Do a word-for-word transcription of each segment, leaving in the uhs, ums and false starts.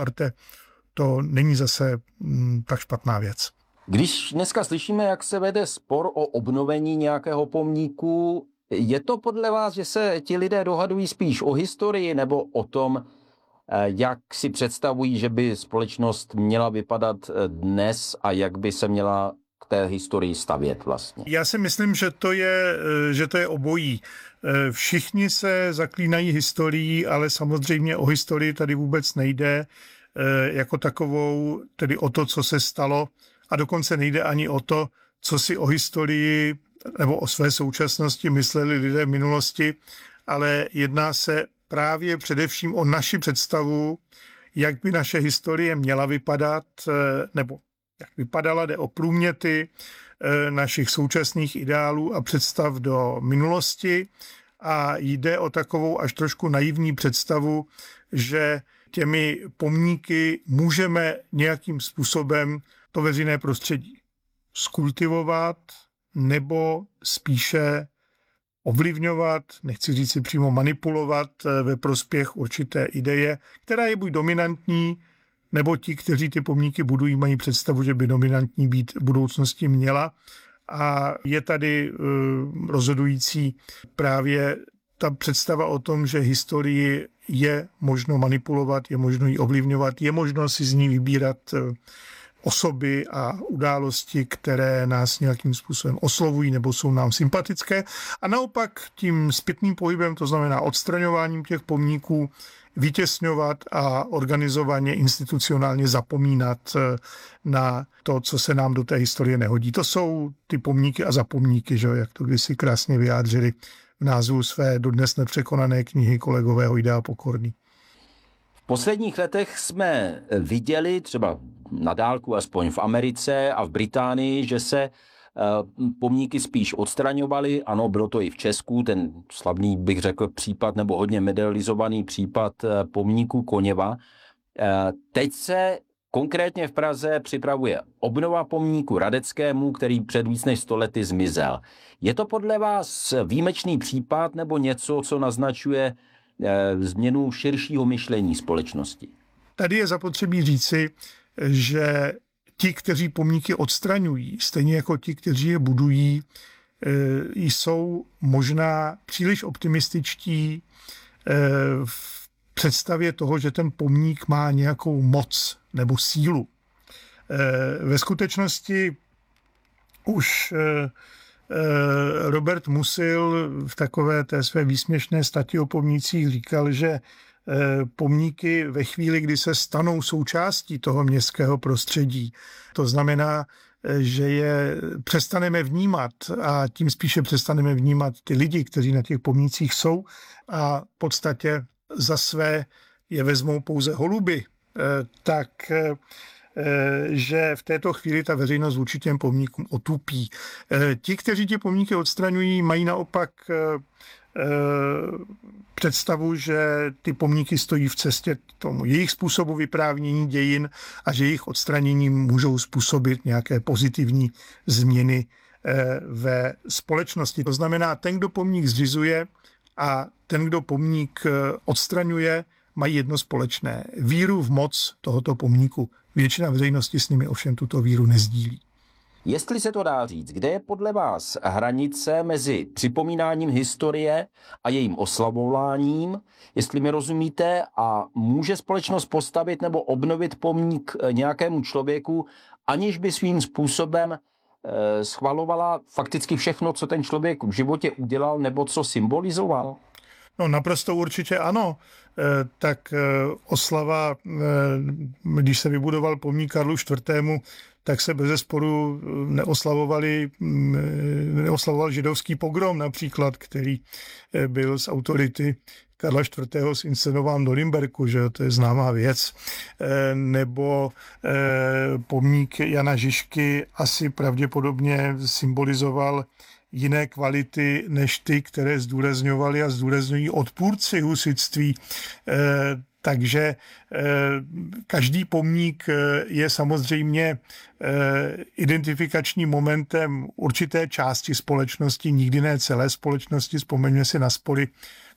Arte, to není zase mm, tak špatná věc. Když dneska slyšíme, jak se vede spor o obnovení nějakého pomníku, je to podle vás, že se ti lidé dohadují spíš o historii nebo o tom, jak si představují, že by společnost měla vypadat dnes a jak by se měla k té historii stavět vlastně? Já si myslím, že to je, že to je obojí. Všichni se zaklínají historií, ale samozřejmě o historii tady vůbec nejde jako takovou, tedy o to, co se stalo, a dokonce nejde ani o to, co si o historii nebo o své současnosti mysleli lidé v minulosti, ale jedná se právě především o naši představu, jak by naše historie měla vypadat, nebo jak vypadala, jde o průměty našich současných ideálů a představ do minulosti a jde o takovou až trošku naivní představu, že těmi pomníky můžeme nějakým způsobem to veřejné prostředí skultivovat nebo spíše ovlivňovat, nechci říct si přímo manipulovat ve prospěch určité ideje, která je buď dominantní, nebo ti, kteří ty pomníky budují, mají představu, že by dominantní být v budoucnosti měla. A je tady uh, rozhodující právě ta představa o tom, že historii je možno manipulovat, je možno ji ovlivňovat, je možno si z ní vybírat uh, osoby a události, které nás nějakým způsobem oslovují nebo jsou nám sympatické. A naopak tím zpětným pohybem, to znamená odstraňováním těch pomníků, vytěsňovat a organizovaně, institucionálně zapomínat na to, co se nám do té historie nehodí. To jsou ty pomníky a zapomníky, že? Jak to kdysi krásně vyjádřili v názvu své dodnes nepřekonané knihy kolegové Hojda a Pokorný. V posledních letech jsme viděli, třeba na dálku, aspoň v Americe a v Británii, že se pomníky spíš odstraňovaly. Ano, bylo to i v Česku, ten slavný, bych řekl, případ nebo hodně medializovaný případ pomníku Koněva. Teď se konkrétně v Praze připravuje obnova pomníku Radeckému, který před víc než sto lety zmizel. Je to podle vás výjimečný případ nebo něco, co naznačuje změnu širšího myšlení společnosti? Tady je zapotřebí říci, že ti, kteří pomníky odstraňují, stejně jako ti, kteří je budují, jsou možná příliš optimističtí v představě toho, že ten pomník má nějakou moc nebo sílu. Ve skutečnosti už Robert Musil v takové té své výsměšné stati o pomnících říkal, že pomníky ve chvíli, kdy se stanou součástí toho městského prostředí, to znamená, že je přestaneme vnímat a tím spíše přestaneme vnímat ty lidi, kteří na těch pomnících jsou a v podstatě za své je vezmou pouze holuby, tak že v této chvíli ta veřejnost vůči těm pomníkům otupí. Ti, kteří ty pomníky odstraňují, mají naopak představu, že ty pomníky stojí v cestě tomu jejich způsobu vyprávění dějin a že jejich odstraněním můžou způsobit nějaké pozitivní změny ve společnosti. To znamená, ten, kdo pomník zřizuje a ten, kdo pomník odstraňuje, mají jedno společné. Víru v moc tohoto pomníku. Většina veřejnosti s nimi ovšem tuto víru nezdílí. Jestli se to dá říct, kde je podle vás hranice mezi připomínáním historie a jejím oslavováním, jestli mi rozumíte, a může společnost postavit nebo obnovit pomník nějakému člověku, aniž by svým způsobem eh, schvalovala fakticky všechno, co ten člověk v životě udělal nebo co symbolizoval? No naprosto určitě ano. E, tak e, oslava, e, když se vybudoval pomník Karlu čtvrtému, tak se bezesporu neoslavovali, neoslavoval židovský pogrom například, který byl z autority Karla čtvrtého zinscenován v Norimberku, že to je známá věc, nebo pomník Jana Žižky asi pravděpodobně symbolizoval jiné kvality než ty, které zdůrazňovali a zdůrazňují odpůrci husitství. Takže každý pomník je samozřejmě identifikačním momentem určité části společnosti, nikdy ne celé společnosti. Vzpomeňme si na spory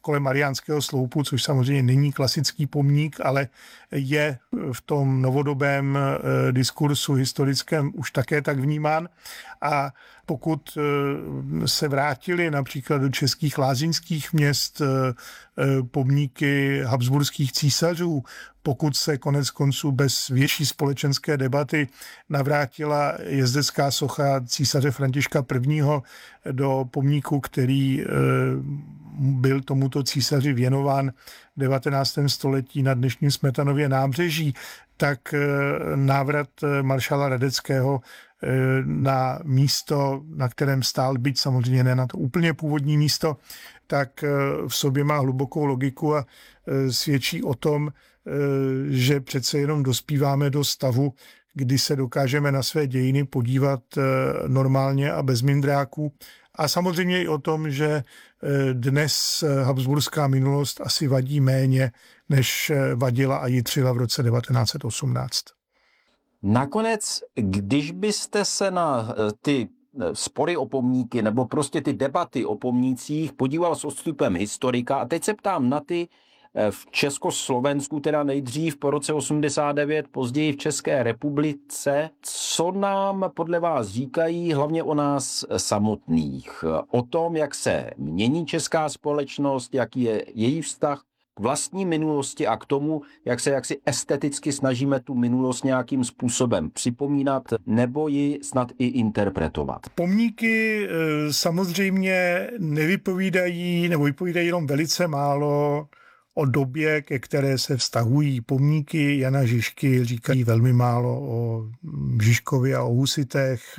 kolem Mariánského sloupu, což samozřejmě není klasický pomník, ale je v tom novodobém diskursu historickém už také tak vnímán. A pokud se vrátili například do českých lázeňských měst pomníky habsburských císařů, pokud se konec konců bez větší společenské debaty navrátila jezdecká socha císaře Františka I. do pomníku, který byl tomuto císaři věnován v devatenáctém století na dnešním Smetanově nábřeží, tak návrat maršala Radeckého na místo, na kterém stál, byť samozřejmě ne na to úplně původní místo, tak v sobě má hlubokou logiku a svědčí o tom, že přece jenom dospíváme do stavu, kdy se dokážeme na své dějiny podívat normálně a bez mindráků. A samozřejmě i o tom, že dnes habsburská minulost asi vadí méně, než vadila a jitřila v roce devatenáct set osmnáct. Nakonec, když byste se na ty spory o pomníky nebo prostě ty debaty o pomnících podíval s odstupem historika, a teď se ptám na ty v Československu, teda nejdřív po roce osmdesát devět, později v České republice, co nám podle vás říkají hlavně o nás samotných? O tom, jak se mění česká společnost, jaký je její vztah k vlastní minulosti a k tomu, jak se jaksi esteticky snažíme tu minulost nějakým způsobem připomínat nebo ji snad i interpretovat. Pomníky samozřejmě nevypovídají nebo vypovídají jenom velice málo o době, ke které se vztahují. Pomníky Jana Žižky říkají velmi málo o Žižkovi a o husitech.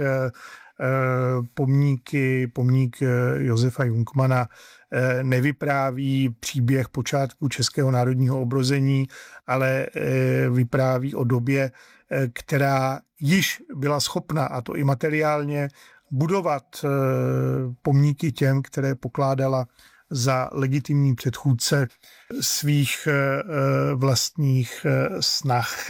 Pomníky, pomník Josefa Junkmana nevypráví příběh počátku českého národního obrození, ale vypráví o době, která již byla schopna, a to i materiálně, budovat pomníky těm, které pokládala za legitimní předchůdce svých vlastních snah.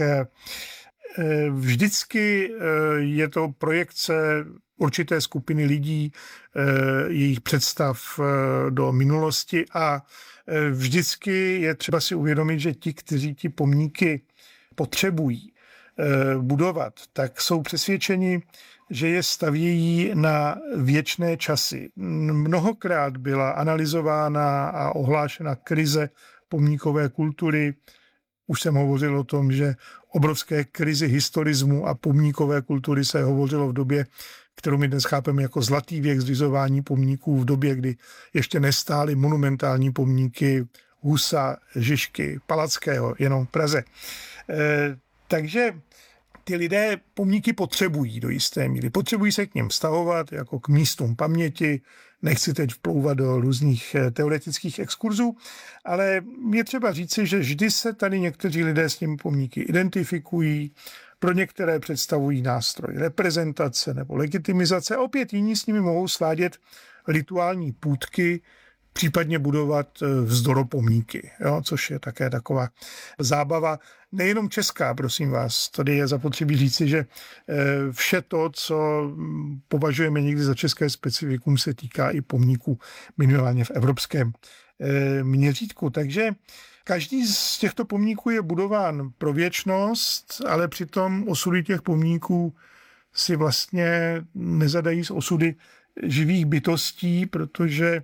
Vždycky je to projekce určité skupiny lidí, jejich představ do minulosti a vždycky je třeba si uvědomit, že ti, kteří ti pomníky potřebují budovat, tak jsou přesvědčeni, že je stavějí na věčné časy. Mnohokrát byla analyzována a ohlášena krize pomníkové kultury. Už jsem hovořil o tom, že obrovské krizi historismu a pomníkové kultury se hovořilo v době, kterou my dnes chápeme jako zlatý věk zřizování pomníků, v době, kdy ještě nestály monumentální pomníky Husa, Žižky, Palackého, jenom v Praze. E, takže ty lidé pomníky potřebují do jisté míry. Potřebují se k nim vztahovat jako k místům paměti. Nechci teď vplouvat do různých teoretických exkurzů, ale je třeba říci, že vždy se tady někteří lidé s těmi pomníky identifikují, pro některé představují nástroj reprezentace nebo legitimizace, a opět jiní s nimi mohou svádět rituální půtky, případně budovat vzdoropomníky, jo, což je také taková zábava. Nejenom česká, prosím vás, tady je zapotřebí říci, že vše to, co považujeme někdy za české specifikum, se týká i pomníků minimálně v evropském měřítku. Takže každý z těchto pomníků je budován pro věčnost, ale přitom osudy těch pomníků si vlastně nezadají z osudy živých bytostí, protože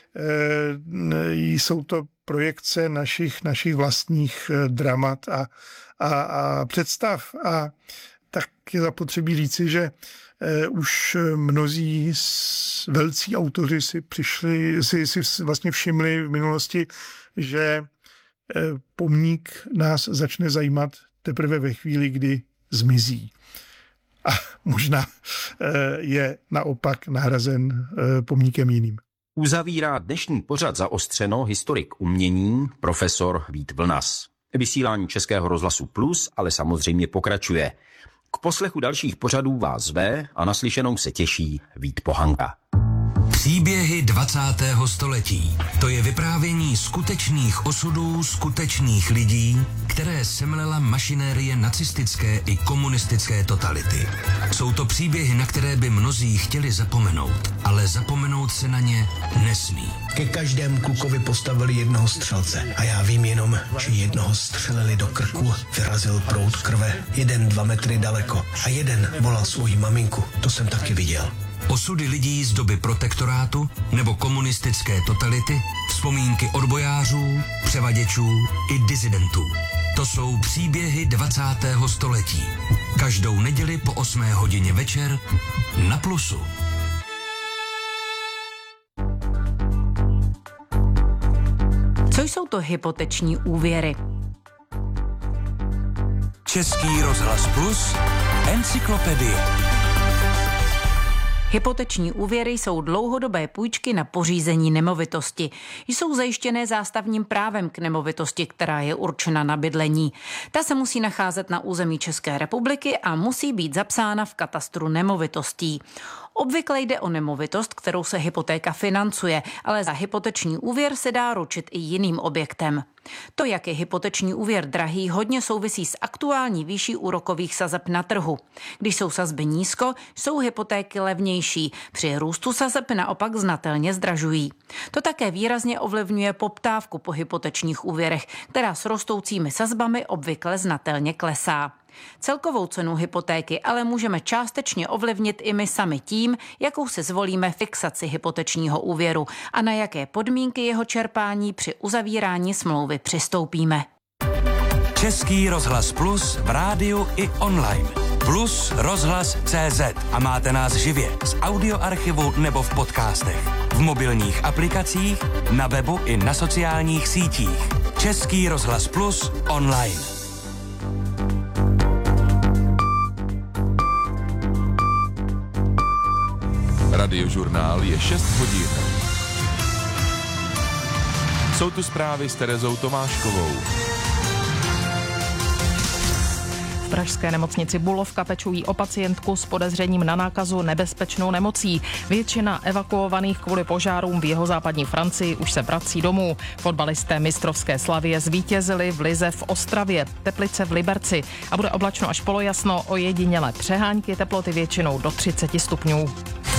jsou to projekce našich, našich vlastních dramat a, a, a představ. A tak je zapotřebí říci, že už mnozí velcí autoři si přišli, si, si vlastně všimli v minulosti, že pomník nás začne zajímat teprve ve chvíli, kdy zmizí. A možná je naopak nahrazen pomníkem jiným. Uzavírá dnešní pořad Zaostřeno historik umění profesor Vít Vlnas. Vysílání Českého rozhlasu Plus ale samozřejmě pokračuje. K poslechu dalších pořadů vás zve a naslyšenou se těší Vít Pohanka. Příběhy dvacátého století. To je vyprávění skutečných osudů skutečných lidí, které semlela mašinérie nacistické i komunistické totality. Jsou to příběhy, na které by mnozí chtěli zapomenout, ale zapomenout se na ně nesmí. Ke každému klukovi postavili jednoho střelce a já vím jenom, že jednoho střelili do krku, vyrazil proud krve, jeden dva metry daleko a jeden volal svoji maminku, to jsem taky viděl. Osudy lidí z doby protektorátu nebo komunistické totality, vzpomínky odbojářů, převaděčů i disidentů. To jsou příběhy dvacátého století. Každou neděli po osmé hodině večer na Plusu. Co jsou to hypoteční úvěry? Český rozhlas Plus, encyklopedie. Hypoteční úvěry jsou dlouhodobé půjčky na pořízení nemovitosti. Jsou zajištěné zástavním právem k nemovitosti, která je určena na bydlení. Ta se musí nacházet na území České republiky a musí být zapsána v katastru nemovitostí. Obvykle jde o nemovitost, kterou se hypotéka financuje, ale za hypoteční úvěr se dá ručit i jiným objektem. To, jak je hypoteční úvěr drahý, hodně souvisí s aktuální výší úrokových sazeb na trhu. Když jsou sazby nízko, jsou hypotéky levnější. Při růstu sazeb naopak znatelně zdražují. To také výrazně ovlivňuje poptávku po hypotečních úvěrech, která s rostoucími sazbami obvykle znatelně klesá. Celkovou cenu hypotéky ale můžeme částečně ovlivnit i my sami tím, jakou si zvolíme fixaci hypotečního úvěru a na jaké podmínky jeho čerpání při uzavírání smlouvy přistoupíme. Český rozhlas Plus v rádiu i online. Plus rozhlas tečka cé zet a máte nás živě z audioarchivu nebo v podcastech. V mobilních aplikacích, na webu i na sociálních sítích. Český rozhlas Plus online. Radiožurnál je šest hodin. Jsou tu zprávy s Terezou Tomáškovou. V pražské nemocnici Bulovka pečují o pacientku s podezřením na nákazu nebezpečnou nemocí. Většina evakuovaných kvůli požárům v jihozápadní Francii už se vrací domů. Fotbalisté mistrovské Slavie zvítězili v lize v Ostravě, Teplice v Liberci a bude oblačno až polojasno, ojedinělé přehánky, teploty většinou do třicet stupňů.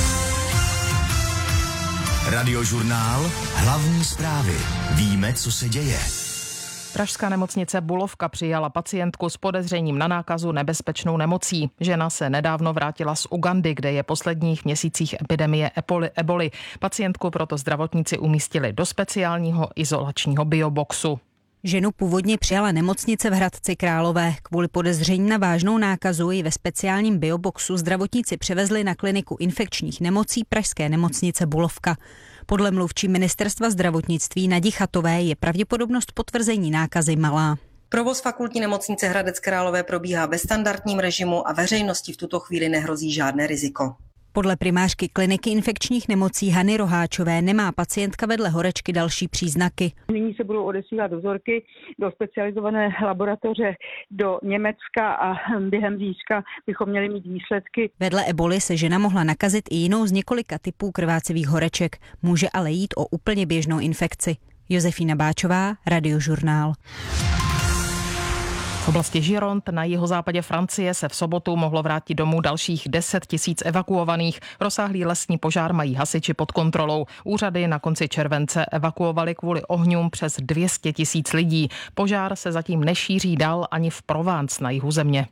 Radiožurnál, hlavní zprávy. Víme, co se děje. Pražská nemocnice Bulovka přijala pacientku s podezřením na nákazu nebezpečnou nemocí. Žena se nedávno vrátila z Ugandy, kde je posledních měsících epidemie eboli. Pacientku proto zdravotníci umístili do speciálního izolačního bioboxu. Ženu původně přijala nemocnice v Hradci Králové. Kvůli podezření na vážnou nákazu ji ve speciálním bioboxu zdravotníci převezli na kliniku infekčních nemocí pražské nemocnice Bulovka. Podle mluvčí ministerstva zdravotnictví Nadi Chatové je pravděpodobnost potvrzení nákazy malá. Provoz fakultní nemocnice Hradec Králové probíhá ve standardním režimu a veřejnosti v tuto chvíli nehrozí žádné riziko. Podle primářky kliniky infekčních nemocí Hany Roháčové nemá pacientka vedle horečky další příznaky. Nyní se budou odesílat vzorky do specializované laboratoře do Německa a během zítřka bychom měli mít výsledky. Vedle eboli se žena mohla nakazit i jinou z několika typů krvácivých horeček. Může ale jít o úplně běžnou infekci. Josefína Báčová, Radiožurnál. V oblasti Gironde na jihozápadě Francie se v sobotu mohlo vrátit domů dalších deset tisíc evakuovaných. Rozsáhlý lesní požár mají hasiči pod kontrolou. Úřady na konci července evakuovali kvůli ohňům přes dvě stě tisíc lidí. Požár se zatím nešíří dál ani v Provence na jihu země.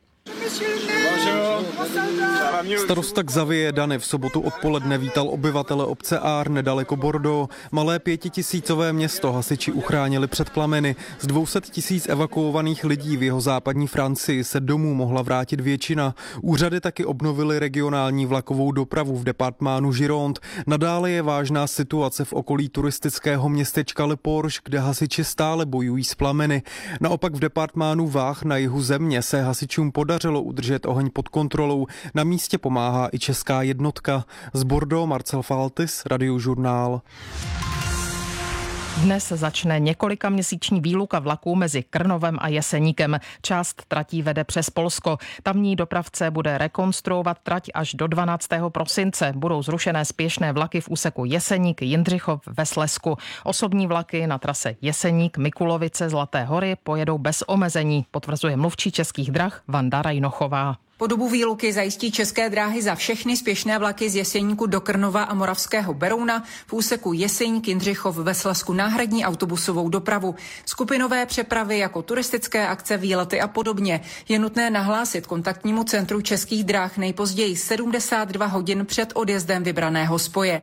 Starosta Xavier Dany v sobotu odpoledne vítal obyvatele obce Ár nedaleko Bordeaux. Malé pětitisícové město hasiči uchránili před plameny. Z dvě stě tisíc evakuovaných lidí v jeho západní Francii se domů mohla vrátit většina. Úřady taky obnovily regionální vlakovou dopravu v departmánu Gironde. Nadále je vážná situace v okolí turistického městečka Le Porche, kde hasiči stále bojují s plameny. Naopak v departmánu Vách na jihu země se hasičům podařilo udržet oheň pod kontrolou. Na místě pomáhá i česká jednotka. Z Bordeaux Marcel Faltis, Radiožurnál. Dnes začne několika měsíční výluka vlaků mezi Krnovem a Jeseníkem. Část tratí vede přes Polsko. Tamní dopravce bude rekonstruovat trať až do dvanáctého prosince. Budou zrušené spěšné vlaky v úseku Jeseník, Jindřichov ve Slezsku. Osobní vlaky na trase Jeseník, Mikulovice, Zlaté hory pojedou bez omezení, potvrzuje mluvčí Českých drah Vanda Rajnochová. Po dobu výluky zajistí České dráhy za všechny spěšné vlaky z Jeseníku do Krnova a Moravského Berouna v úseku Jeseník, Jindřichov ve Slezsku náhradní autobusovou dopravu. Skupinové přepravy jako turistické akce, výlety a podobně je nutné nahlásit kontaktnímu centru Českých dráh nejpozději sedmdesát dva hodin před odjezdem vybraného spoje.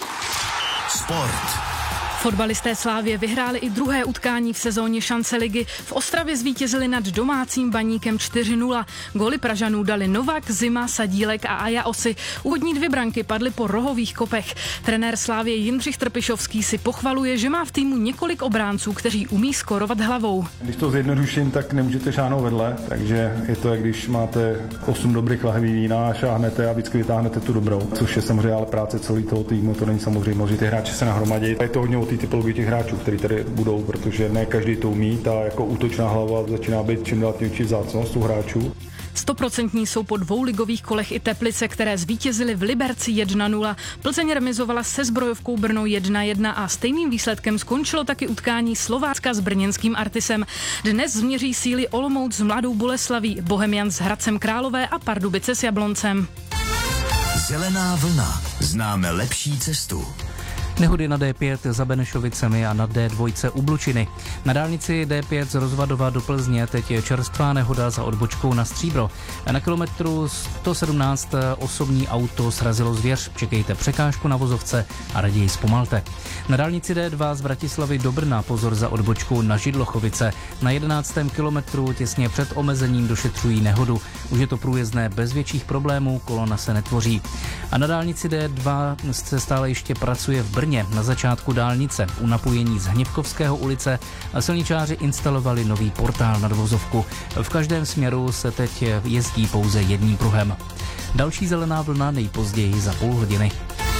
Sport. Fotbalisté Slávie vyhráli i druhé utkání v sezóně šance ligy. V Ostravě zvítězili nad domácím Baníkem čtyři nula. Góly Pražanů dali Novak, Zima, Sadílek a Aja Osy. Úvodní dvě branky padly po rohových kopech. Trenér Slávie Jindřich Trpišovský si pochvaluje, že má v týmu několik obránců, kteří umí skórovat hlavou. Když to zjednoduším, tak nemůžete šáhnout vedle, takže je to, jak když máte osm dobrých lahví vína a šáhnete a vždycky vytáhnete tu dobrou, což je samozřejmě ale práce celého toho týmu, to není samozřejmě možné ty hráči se nahromadit. Je to hodně o té typologii těch hráčů, kteří tady budou, protože ne každý to umí, ta jako útočná hlava začíná být čím dál tím větší vzácnost u hráčů. Stoprocentní jsou po dvou ligových kolech i Teplice, které zvítězily v Liberci jedna nula. Plzeň remizovala se Zbrojovkou Brno jedna jedna a stejným výsledkem skončilo taky utkání Slovácka s brněnským Artisem. Dnes změří síly Olomouc s Mladou Boleslaví, Bohemians s Hradcem Králové a Pardubice s Jabloncem. Zelená vlna. Známe lepší cestu. Nehody na D pět za Benešovicemi a na D dva u Blučiny. Na dálnici D pět z Rozvadova do Plzně teď je čerstvá nehoda za odbočkou na Stříbro. Na kilometru sto sedmnáct osobní auto srazilo zvěř. Čekejte překážku na vozovce a raději zpomalte. Na dálnici D dva z Bratislavy do Brna pozor za odbočkou na Židlochovice. Na jedenáctém kilometru těsně před omezením došetřují nehodu. Už je to průjezdné bez větších problémů, kolona se netvoří. A na dálnici D dva se stále ještě pracuje v Brně. Na začátku dálnice u napojení z Hněvkovského ulice silničáři instalovali nový portál nad vozovku. V každém směru se teď jezdí pouze jedním pruhem. Další zelená vlna nejpozději za půl hodiny.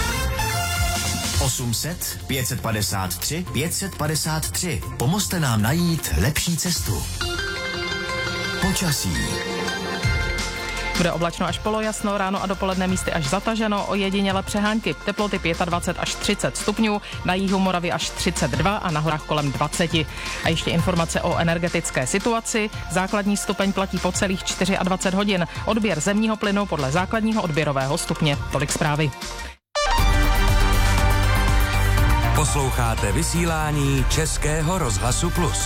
osm set, pět set padesát tři, pět set padesát tři. Pomozte nám najít lepší cestu. Počasí. Bude oblačno až polojasno, ráno a dopoledne místy až zataženo, ojediněle přehánky. Teploty dvacet pět až třicet stupňů, na jihu Moravy až třicet dva a na horách kolem dvacet. A ještě informace o energetické situaci. Základní stupeň platí po celých dvacet čtyři hodin. Odběr zemního plynu podle základního odběrového stupně. Tolik zprávy. Posloucháte vysílání Českého rozhlasu Plus.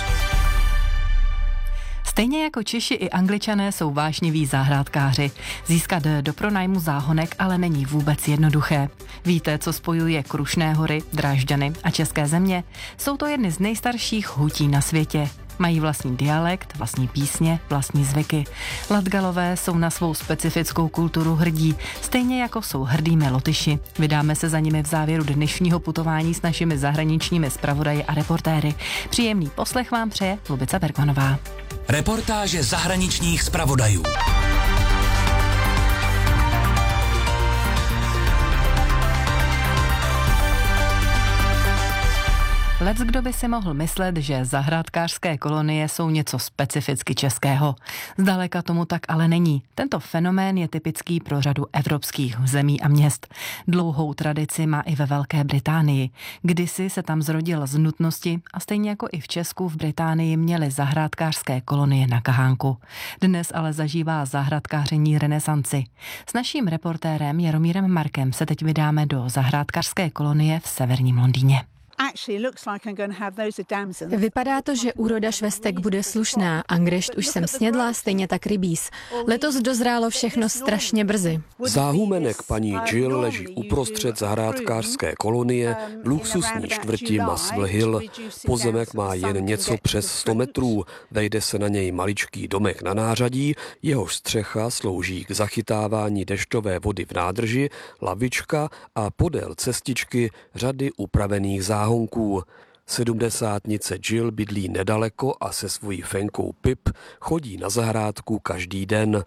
Stejně jako Češi i Angličané jsou vášniví zahrádkáři. Získat do pronájmu záhonek ale není vůbec jednoduché. Víte, co spojuje Krušné hory, Drážďany a české země? Jsou to jedny z nejstarších hutí na světě. Mají vlastní dialekt, vlastní písně, vlastní zvyky. Latgalové jsou na svou specifickou kulturu hrdí, stejně jako jsou hrdými Lotyši. Vydáme se za nimi v závěru dnešního putování s našimi zahraničními zpravodaji a reportéry. Příjemný poslech vám přeje Lubica Bergmanová. Reportáže zahraničních zpravodajů. Lec kdo by si mohl myslet, že zahrádkářské kolonie jsou něco specificky českého. Zdaleka tomu tak ale není. Tento fenomén je typický pro řadu evropských zemí a měst. Dlouhou tradici má i ve Velké Británii. Kdysi se tam zrodil z nutnosti a stejně jako i v Česku v Británii měly zahrádkářské kolonie na kahánku. Dnes ale zažívá zahrádkáření renesanci. S naším reportérem Jaromírem Markem se teď vydáme do zahrádkářské kolonie v severním Londýně. Vypadá to, že úroda švestek bude slušná. Angrešt už jsem snědla, stejně tak rybíz. Letos dozrálo všechno strašně brzy. Záhumenek paní Jill leží uprostřed zahrádkářské kolonie v luxusní čtvrti Muswell Hill. Pozemek má jen něco přes sto metrů. Vejde se na něj maličký domek na nářadí, jehož střecha slouží k zachytávání dešťové vody v nádrži, lavička a podél cestičky řady upravených záhonků. Sedmdesátnice Jill bydlí nedaleko a se svojí fenkou Pip chodí na zahrádku každý den.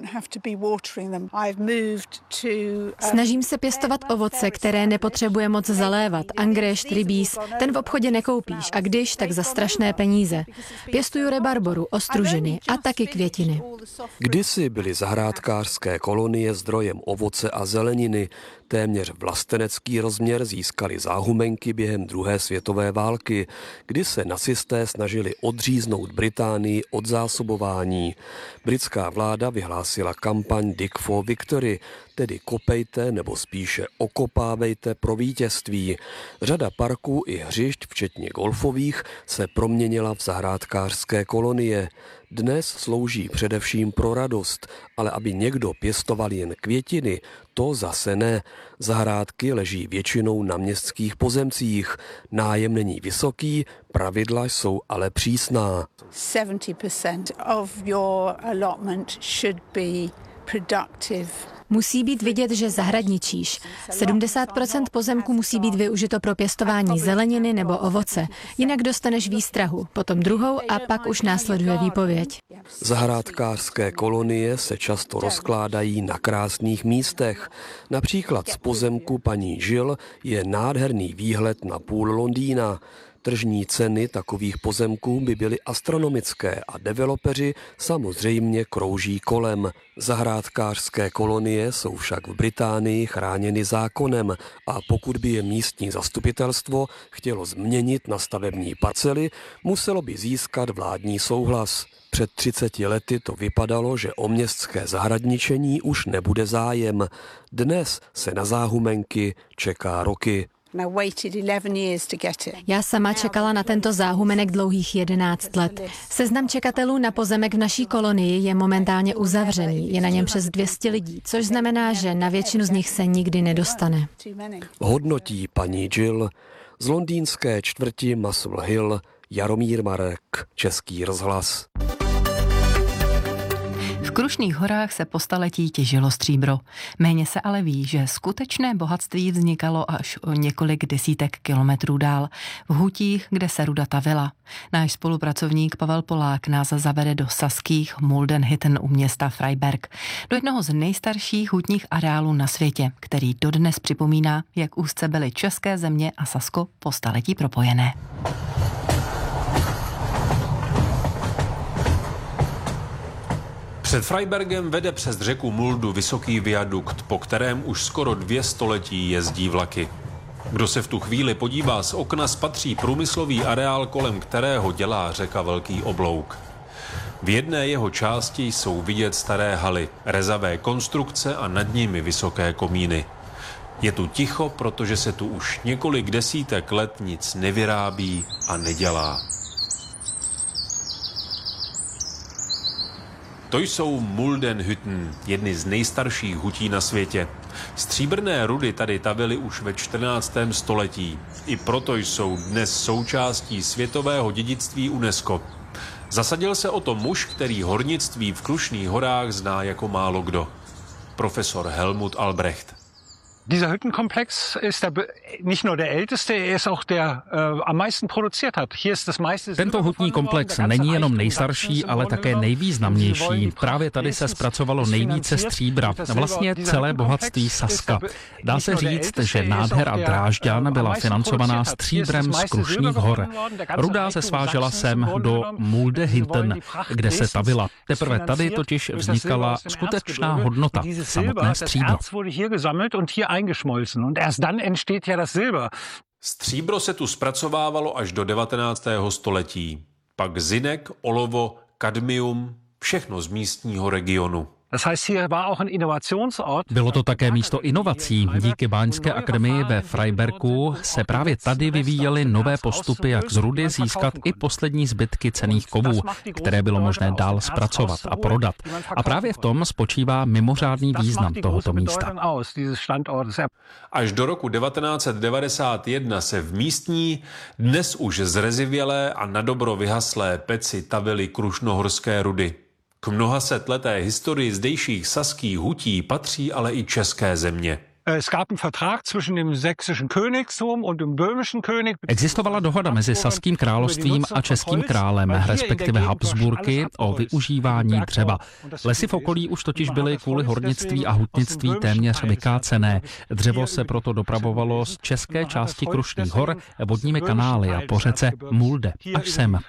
Snažím se pěstovat ovoce, které nepotřebuje moc zalévat. Angrešt, rybíz, ten v obchodě nekoupíš a když, tak za strašné peníze. Pěstuju rebarboru, ostružiny a taky květiny. Kdysi byly zahrádkářské kolonie zdrojem ovoce a zeleniny. Téměř vlastenecký rozměr získali záhumenky během druhé světové války, kdy se nacisté snažili odříznout Británii od zásobování. Britská vláda vyhlásila kampaň Dig for Victory, tedy kopejte nebo spíše okopávejte pro vítězství. Řada parků i hřišť, včetně golfových, se proměnila v zahrádkářské kolonie. Dnes slouží především pro radost, ale aby někdo pěstoval jen květiny, to zase ne. Zahrádky leží většinou na městských pozemcích. Nájem není vysoký, pravidla jsou ale přísná. seventy percent of your allotment should be productive. Musí být vidět, že zahradničíš. sedmdesát procent pozemku musí být využito pro pěstování zeleniny nebo ovoce. Jinak dostaneš výstrahu, potom druhou a pak už následuje výpověď. Zahrádkářské kolonie se často rozkládají na krásných místech. Například z pozemku paní Jill je nádherný výhled na půl Londýna. Tržní ceny takových pozemků by byly astronomické a developeři samozřejmě krouží kolem. Zahrádkářské kolonie jsou však v Británii chráněny zákonem a pokud by je místní zastupitelstvo chtělo změnit na stavební parcely, muselo by získat vládní souhlas. Před třiceti lety to vypadalo, že o městské zahradničení už nebude zájem. Dnes se na záhumenky čeká roky. Já sama čekala na tento záhumenek dlouhých jedenáct let. Seznam čekatelů na pozemek v naší kolonii je momentálně uzavřený. Je na něm přes dvě stě lidí, což znamená, že na většinu z nich se nikdy nedostane. Hodnotí paní Jill z londýnské čtvrti Muswell Hill Jaromír Marek, Český rozhlas. V Krušných horách se po staletí těžilo stříbro. Méně se ale ví, že skutečné bohatství vznikalo až o několik desítek kilometrů dál, v hutích, kde se ruda tavila. Náš spolupracovník Pavel Polák nás zavede do saských Muldenhütten u města Freiberg, do jednoho z nejstarších hutních areálů na světě, který dodnes připomíná, jak úzce byly české země a Sasko po staletí propojené. Před Freibergem vede přes řeku Muldu vysoký viadukt, po kterém už skoro dvě století jezdí vlaky. Kdo se v tu chvíli podívá z okna, spatří průmyslový areál, kolem kterého dělá řeka velký oblouk. V jedné jeho části jsou vidět staré haly, rezavé konstrukce a nad nimi vysoké komíny. Je tu ticho, protože se tu už několik desítek let nic nevyrábí a nedělá. To jsou Muldenhütten, jedny z nejstarších hutí na světě. Stříbrné rudy tady tavily už ve čtrnáctém století. I proto jsou dnes součástí světového dědictví UNESCO. Zasadil se o to muž, který hornictví v Krušných horách zná jako málo kdo. Profesor Helmut Albrecht. Dieser Hüttenkomplex ist der, nicht nur der älteste, er ist auch der uh, am meisten produziert hat. Hier ist das meiste. Tento hutní komplex není jenom nejstarší, ale také nejvýznamnější. Právě tady se zpracovalo nejvíce stříbra, vlastně celé bohatství Saska. Dá se říct, že nádhera Drážďan byla financovaná stříbrem z Krušných hor. Ruda se svážela sem do Muldenhütten, kde se tavila. Teprve tady totiž vznikala skutečná hodnota, samotné stříbro. eingeschmolzen und erst dann entsteht ja das Silber. Stříbro se tu zpracovávalo až do devatenáctého století. Pak zinek, olovo, kadmium, všechno z místního regionu. Bylo to také místo inovací. Díky Báňské akademii ve Freibergu se právě tady vyvíjely nové postupy, jak z rudy získat i poslední zbytky cenných kovů, které bylo možné dál zpracovat a prodat. A právě v tom spočívá mimořádný význam tohoto místa. Až do roku devatenáct set devadesát jedna se v místní, dnes už zrezivělé a nadobro vyhaslé peci tavily krušnohorské rudy. K mnoha set leté historii zdejších saských hutí patří ale i české země. Existovala dohoda mezi saským královstvím a českým králem, respektive Habsburky, o využívání dřeva. Lesy v okolí už totiž byly kvůli hornictví a hutnictví téměř vykácené. Dřevo se proto dopravovalo z české části Krušných hor vodními kanály a po řece Mulde až sem.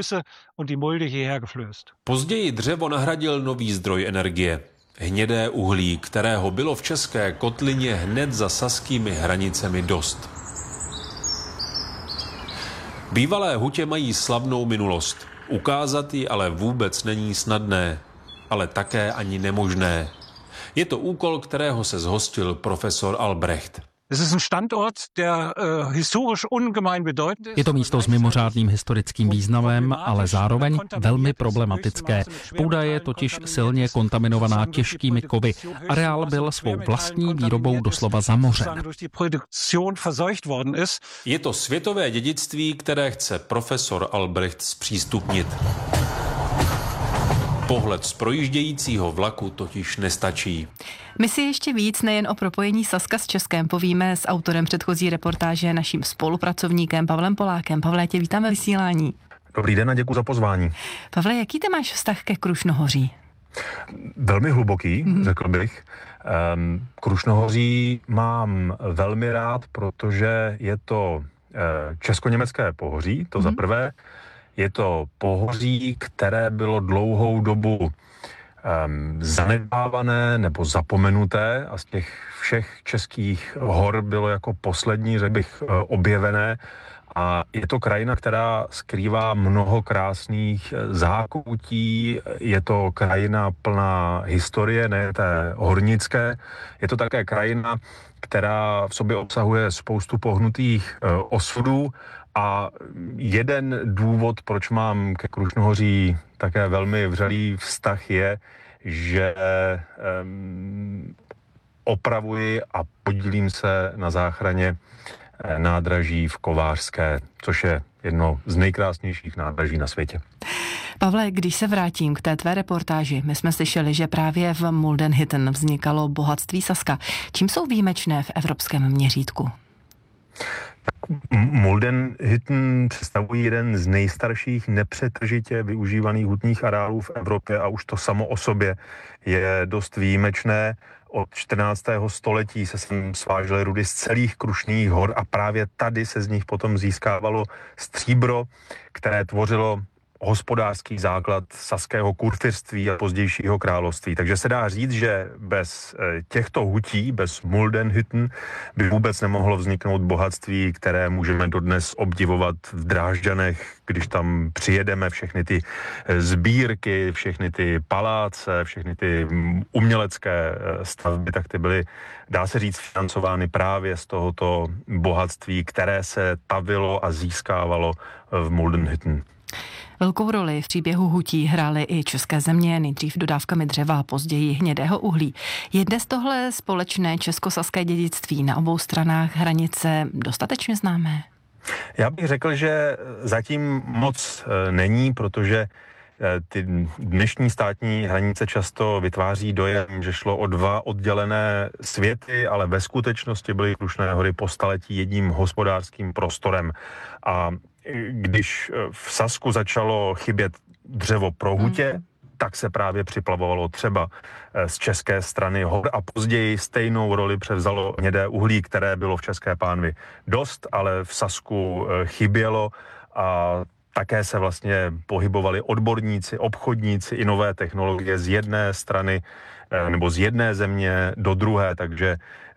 Později dřevo nahradil nový zdroj energie. Hnědé uhlí, kterého bylo v české kotlině hned za saskými hranicemi dost. Bývalé hutě mají slavnou minulost. Ukázat ji ale vůbec není snadné, ale také ani nemožné. Je to úkol, kterého se zhostil profesor Albrecht. Je to místo s mimořádným historickým významem, ale zároveň velmi problematické. Půda je totiž silně kontaminovaná těžkými kovy. Areál byl svou vlastní výrobou doslova zamořen. Je to světové dědictví, které chce profesor Albrecht zpřístupnit. Pohled z projíždějícího vlaku totiž nestačí. My si ještě víc nejen o propojení Saska s Českem povíme s autorem předchozí reportáže, naším spolupracovníkem Pavlem Polákem. Pavle, tě vítáme v vysílání. Dobrý den a děkuji za pozvání. Pavle, jaký ty máš vztah ke Krušnohoří? Velmi hluboký, mm-hmm. řekl bych. Um, Krušnohoří mám velmi rád, protože je to uh, česko-německé pohoří, to mm-hmm. za prvé. Je to pohoří, které bylo dlouhou dobu um, zanedbávané nebo zapomenuté a z těch všech českých hor bylo jako poslední, řekl bych, objevené. A je to krajina, která skrývá mnoho krásných zákoutí, je to krajina plná historie, ne té hornické. Je to také krajina, která v sobě obsahuje spoustu pohnutých uh, osudů. A jeden důvod, proč mám ke Krušnohoří také velmi vřelý vztah, je, že um, opravuji a podílím se na záchraně nádraží v Kovářské, což je jedno z nejkrásnějších nádraží na světě. Pavle, když se vrátím k té tvé reportáži, my jsme slyšeli, že právě v Muldenhitten vznikalo bohatství Saska. Čím jsou výjimečné v evropském měřítku? Muldenhitten představují jeden z nejstarších nepřetržitě využívaných hutních areálů v Evropě a už to samo o sobě je dost výjimečné. Od čtrnáctého století se sem svážely rudy z celých Krušných hor a právě tady se z nich potom získávalo stříbro, které tvořilo hospodářský základ saského kurfiřství a pozdějšího království. Takže se dá říct, že bez těchto hutí, bez Muldenhütten, by vůbec nemohlo vzniknout bohatství, které můžeme dodnes obdivovat v Drážďanech, když tam přijedeme, všechny ty sbírky, všechny ty paláce, všechny ty umělecké stavby, tak ty byly, dá se říct, financovány právě z tohoto bohatství, které se tavilo a získávalo v Muldenhütten. Velkou roli v příběhu hutí hrály i české země, nejdřív dodávkami dřeva a později hnědého uhlí. Je dnes tohle společné českosaské dědictví na obou stranách hranice dostatečně známé? Já bych řekl, že zatím moc není, protože ty dnešní státní hranice často vytváří dojem, že šlo o dva oddělené světy, ale ve skutečnosti byly Krušné hory po staletí jedním hospodářským prostorem. A když v Sasku začalo chybět dřevo pro hutě, mm. tak se právě připlavovalo třeba z české strany hor a později stejnou roli převzalo hnědé uhlí, které bylo v České pánvi dost, ale v Sasku chybělo a také se vlastně pohybovali odborníci, obchodníci i nové technologie z jedné strany nebo z jedné země do druhé, takže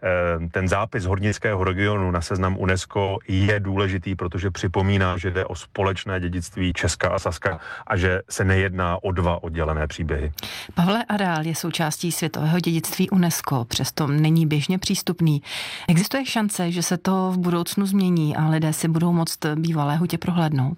ten zápis hornického regionu na seznam UNESCO je důležitý, protože připomíná, že jde o společné dědictví Česka a Saska a že se nejedná o dva oddělené příběhy. Pavle, areál je součástí světového dědictví UNESCO, přesto není běžně přístupný. Existuje šance, že se to v budoucnu změní a lidé si budou moct bývalé hutě prohlédnout?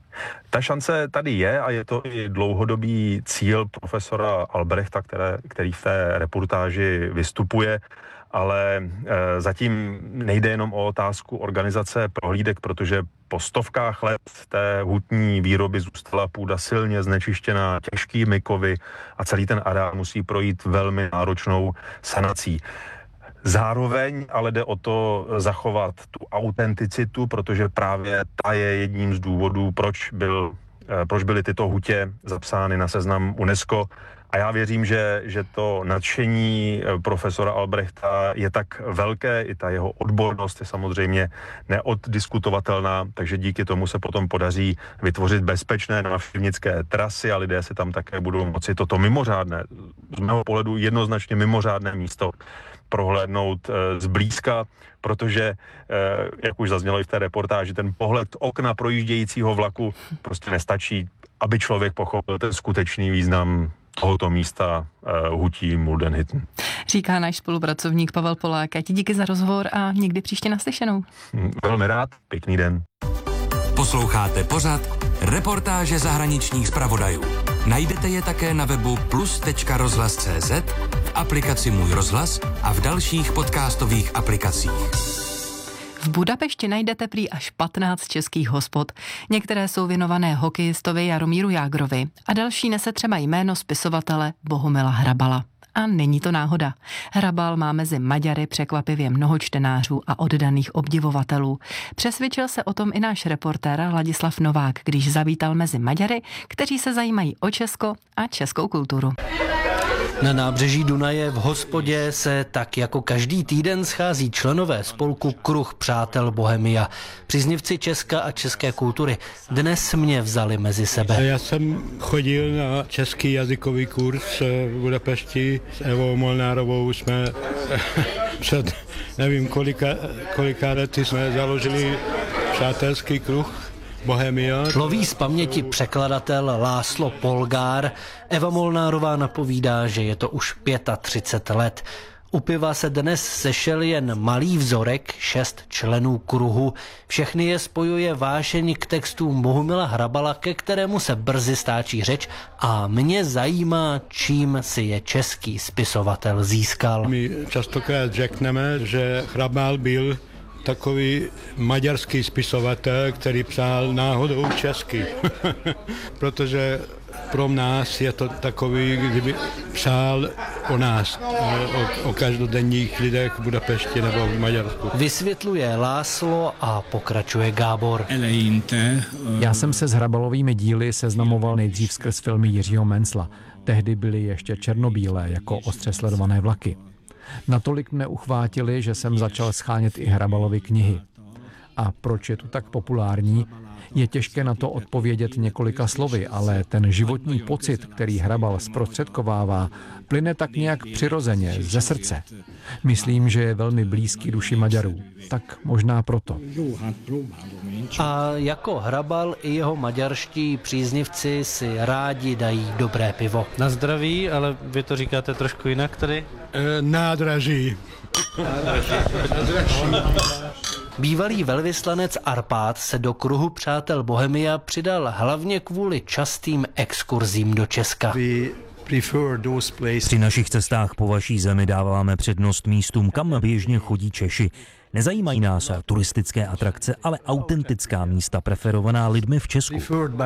Ta šance tady je a je to i dlouhodobý cíl profesora Albrechta, které, který v té reportáži vystupuje, ale e, zatím nejde jenom o otázku organizace prohlídek, protože po stovkách let té hutní výroby zůstala půda silně znečištěná těžkými kovy a celý ten areál musí projít velmi náročnou sanací. Zároveň ale jde o to zachovat tu autenticitu, protože právě ta je jedním z důvodů, proč, byl, proč byly tyto hutě zapsány na seznam UNESCO. A já věřím, že, že to nadšení profesora Albrechta je tak velké, i ta jeho odbornost je samozřejmě neoddiskutovatelná, takže díky tomu se potom podaří vytvořit bezpečné návštěvnické trasy a lidé si tam také budou moci toto mimořádné, z mého pohledu jednoznačně mimořádné místo prohlédnout e, zblízka, protože, e, jak už zaznělo i v té reportáži, ten pohled okna projíždějícího vlaku prostě nestačí, aby člověk pochopil ten skutečný význam tohoto místa uh, hutí Muldenhütten. Říká náš spolupracovník Pavel Polák. A ti díky za rozhovor a někdy příště naslyšenou. Velmi rád, pěkný den. Posloucháte pořad Reportáže zahraničních zpravodajů. Najdete je také na webu plus tečka rozhlas tečka cé zet, v aplikaci Můj rozhlas a v dalších podcastových aplikacích. V Budapešti najdete prý až patnáct českých hospod. Některé jsou věnované hokejistovi Jaromíru Jágrovi a další nese třeba jméno spisovatele Bohumila Hrabala. A není to náhoda. Hrabal má mezi Maďary překvapivě mnoho čtenářů a oddaných obdivovatelů. Přesvědčil se o tom i náš reportér Ladislav Novák, když zavítal mezi Maďary, kteří se zajímají o Česko a českou kulturu. Na nábřeží Dunaje v hospodě se tak jako každý týden schází členové spolku Kruh přátel Bohemia. Příznivci Česka a české kultury dnes mě vzali mezi sebe. Já jsem chodil na český jazykový kurz v Budapešti s Evou Molnárovou. Jsme před nevím kolika, kolika lety jsme založili přátelský kruh Bohemia. Loví z paměti překladatel László Polgár. Eva Molnárová napovídá, že je to už třicet pět let. U piva se dnes sešel jen malý vzorek, šest členů kruhu. Všechny je spojuje vášeň k textům Bohumila Hrabala, ke kterému se brzy stáčí řeč a mě zajímá, čím si je český spisovatel získal. My častokrát řekneme, že Hrabal byl takový maďarský spisovatel, který psal náhodou česky. Protože pro nás je to takový, kdyby psal o nás, o, o každodenních lidech v Budapešti nebo v Maďarsku. Vysvětluje László a pokračuje Gábor. Já jsem se s Hrabalovými díly seznamoval nejdřív skrz filmy Jiřího Mencla. Tehdy byly ještě černobílé, jako ostře sledované vlaky. Natolik mne uchvátili, že jsem začal schánět i Hrabalovy knihy. A proč je tu tak populární? Je těžké na to odpovědět několika slovy, ale ten životní pocit, který Hrabal zprostředkovává, plyne tak nějak přirozeně, ze srdce. Myslím, že je velmi blízký duši Maďarů. Tak možná proto. A jako Hrabal i jeho maďarští příznivci si rádi dají dobré pivo. Na zdraví, ale vy to říkáte trošku jinak tady? E, nádraží. Bývalý velvyslanec Arpád se do kruhu přátel Bohemia přidal hlavně kvůli častým exkurzím do Česka. Při našich cestách po vaší zemi dáváme přednost místům, kam běžně chodí Češi. Nezajímají nás turistické atrakce, ale autentická místa preferovaná lidmi v Česku.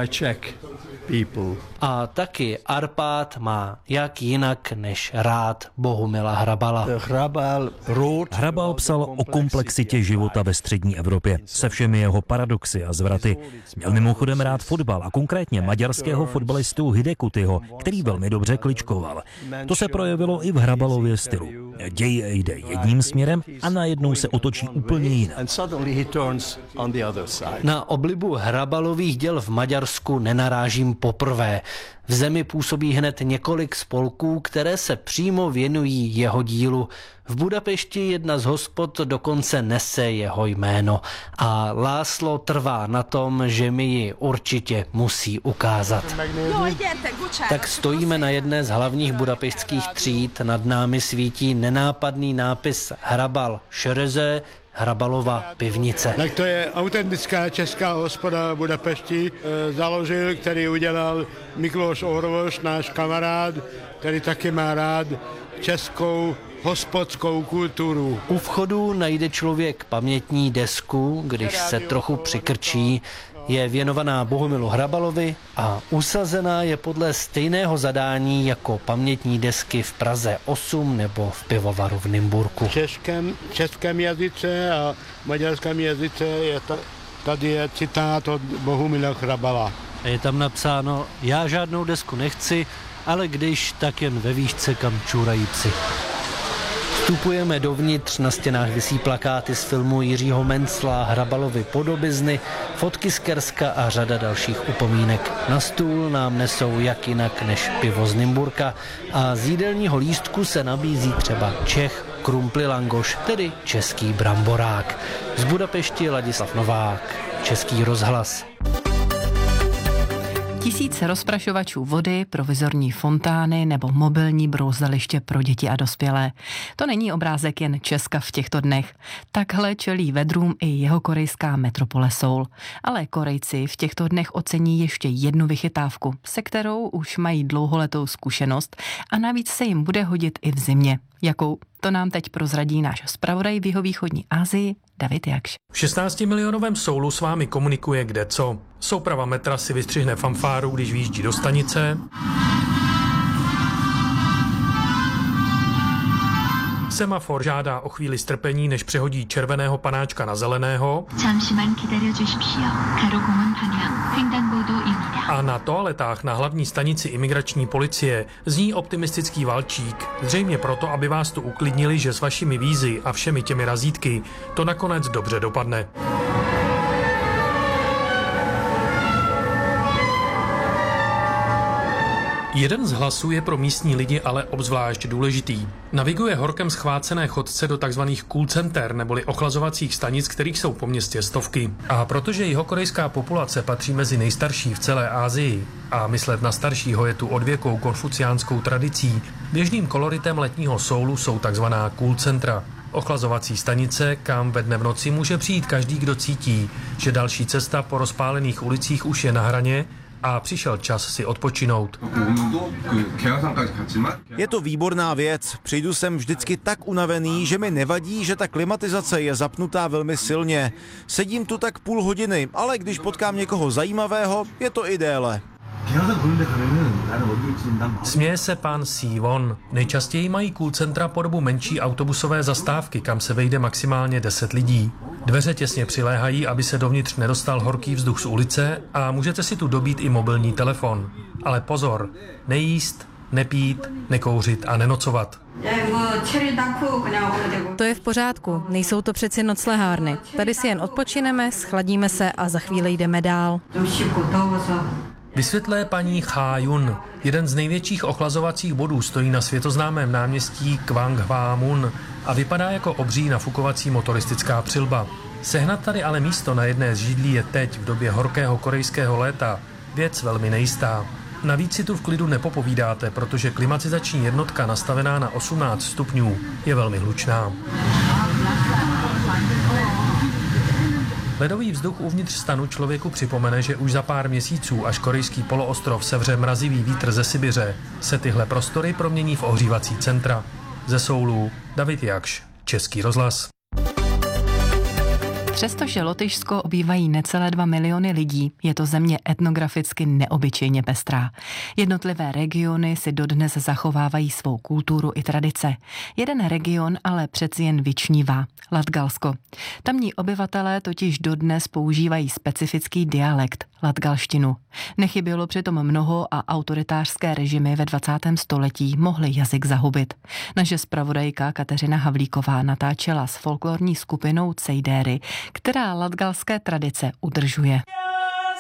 A taky Arpád má jak jinak než rád Bohumila Hrabala. Hrabal psal o komplexitě života ve střední Evropě, se všemi jeho paradoxy a zvraty. Měl mimochodem rád fotbal a konkrétně maďarského fotbalistu Hidekutyho, který velmi dobře kličkoval. To se projevilo i v Hrabalově stylu. Děj jde jedním směrem a najednou se otočí úplně jinak. Na oblibu Hrabalových děl v Maďarsku nenarážím poprvé. V zemi působí hned několik spolků, které se přímo věnují jeho dílu. V Budapešti jedna z hospod dokonce nese jeho jméno a László trvá na tom, že mi ji určitě musí ukázat. Tak stojíme na jedné z hlavních budapešťských tříd, nad námi svítí nenápadný nápis Hrabal Šereze, Hrabalova pivnice. Tak to je autentická česká hospoda v Budapešti, e, založil, který udělal Mikloš Orvoš, náš kamarád, který taky má rád českou hospodskou kulturu. U vchodu najde člověk pamětní desku, když se trochu přikrčí. je věnovaná Bohumilu Hrabalovi a usazená je podle stejného zadání jako pamětní desky v Praze osm nebo v pivovaru v Nymburku. V českém, českém jazyce a maďarském jazyce je ta, tady je citát od Bohumila Hrabala. Je tam napsáno, já žádnou desku nechci, ale když, tak jen ve výšce, kam čůrají psi. Vstupujeme dovnitř, na stěnách visí plakáty z filmu Jiřího Mencla, Hrabalovy podobizny, fotky z Kerska a řada dalších upomínek. Na stůl nám nesou jak jinak než pivo z Nymburka a z jídelního lístku se nabízí třeba Čech, Krumpli langoš, tedy český bramborák. Z Budapešti Ladislav Novák, Český rozhlas. Tisíce rozprašovačů vody, provizorní fontány nebo mobilní brouzeliště pro děti a dospělé. To není obrázek jen Česka v těchto dnech. Takhle čelí vedrům i jihokorejská metropole Soul. Ale Korejci v těchto dnech ocení ještě jednu vychytávku, se kterou už mají dlouholetou zkušenost a navíc se jim bude hodit i v zimě. Jakou? To nám teď prozradí náš zpravodaj v jihovýchodní Asii David Jakš. V šestnáctimilionovém Soulu s vámi komunikuje kde co. Souprava metra si vystřihne fanfáru, když vyjíždí do stanice. Semafor žádá o chvíli strpení, než přehodí červeného panáčka na zeleného. A na toaletách na hlavní stanici imigrační policie zní optimistický valčík. Zřejmě proto, aby vás tu uklidnili, že s vašimi vízy a všemi těmi razítky to nakonec dobře dopadne. Jeden z hlasů je pro místní lidi ale obzvlášť důležitý. Naviguje horkem schvácené chodce do tzv. Cool center, neboli ochlazovacích stanic, kterých jsou po městě stovky. A protože jihokorejská populace patří mezi nejstarší v celé Asii a myslet na staršího je tu odvěkou konfuciánskou tradicí, běžným koloritem letního Soulu jsou tzv. Cool centra. Ochlazovací stanice, kam ve dne v noci může přijít každý, kdo cítí, že další cesta po rozpálených ulicích už je na hraně a přišel čas si odpočinout. Je to výborná věc. Přijdu sem vždycky tak unavený, že mi nevadí, že ta klimatizace je zapnutá velmi silně. Sedím tu tak půl hodiny, ale když potkám někoho zajímavého, je to i déle. Směje se pan Sivon. Nejčastěji mají cool centra podobu menší autobusové zastávky, kam se vejde maximálně deset lidí. Dveře těsně přiléhají, aby se dovnitř nedostal horký vzduch z ulice a můžete si tu dobít i mobilní telefon. Ale pozor, nejíst, nepít, nekouřit a nenocovat. To je v pořádku, nejsou to přeci noclehárny. Tady si jen odpočineme, schladíme se a za chvíli jdeme dál. Vysvětlé paní Cha Yun. Jeden z největších ochlazovacích bodů stojí na světoznámém náměstí Kwanghwamun a vypadá jako obří nafukovací motoristická přilba. Sehnat tady ale místo na jedné z židlí je teď v době horkého korejského léta věc velmi nejistá. Navíc si tu v klidu nepopovídáte, protože klimatizační jednotka nastavená na osmnáct stupňů je velmi hlučná. Ledový vzduch uvnitř stanu člověku připomene, že už za pár měsíců, až korejský poloostrov sevře mrazivý vítr ze Sibiře, se tyhle prostory promění v ohřívací centra. Ze Soulu David Jakš, Český rozhlas. Přestože Lotyšsko obývají necelé dva miliony lidí, je to země etnograficky neobyčejně pestrá. Jednotlivé regiony si dodnes zachovávají svou kulturu i tradice. Jeden region ale přeci jen vyčnívá – Latgalsko. Tamní obyvatelé totiž dodnes používají specifický dialekt – latgalštinu. Nechybělo přitom mnoho a autoritářské režimy ve dvacátém století mohly jazyk zahubit. Naše zpravodajka Kateřina Havlíková natáčela s folklorní skupinou Cejdéry, která latgalské tradice udržuje.